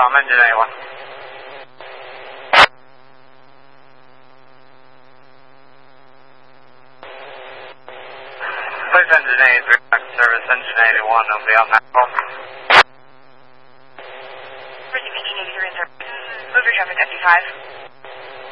Tom, engine 81. Please engine 83, service engine 81, I'll be on that call. Engine 83 in service. Move your traffic 55.